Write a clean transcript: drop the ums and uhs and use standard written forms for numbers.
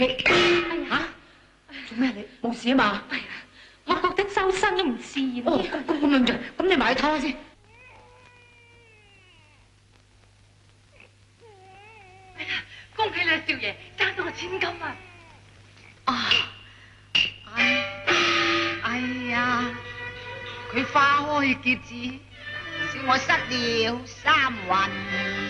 吓？做咩你冇事啊嘛？ 哎呀，我覺得周身都唔自然。 哦，咁就咁你埋去唞下先。 哎呀，恭喜你啊，少爺，爭到個千金啊！ 啊！哎呀，佢花開結子，使我失了三魂。